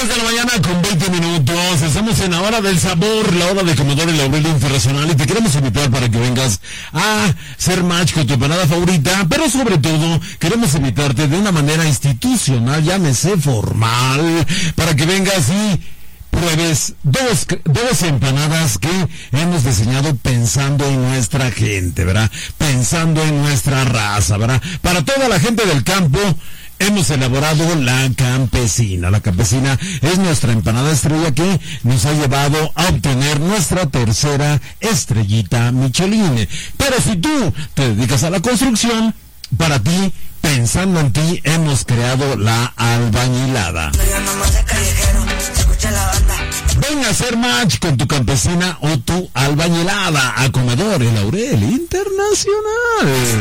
10 de la mañana con 20 minutos. Estamos en la hora del sabor, la hora de Comedor y Laurel Internacional, y te queremos invitar para que vengas a ser match con tu empanada favorita, pero sobre todo queremos invitarte de una manera institucional, llámese formal, para que vengas y pruebes dos empanadas que hemos diseñado pensando en nuestra gente, ¿verdad? Pensando en nuestra raza, ¿verdad? Para toda la gente del campo, hemos elaborado la campesina. La campesina es nuestra empanada estrella que nos ha llevado a obtener nuestra tercera estrellita Michelin. Pero si tú te dedicas a la construcción, para ti, pensando en ti, hemos creado la albañilada. Ven a hacer match con tu campesina o tu albañilada a Comedor y Laurel Internacional.